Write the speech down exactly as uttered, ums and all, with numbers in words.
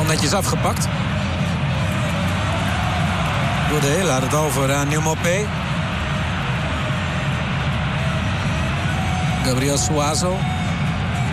netjes afgepakt. Godet laat het over aan Neumopé. Gabriel Suazo.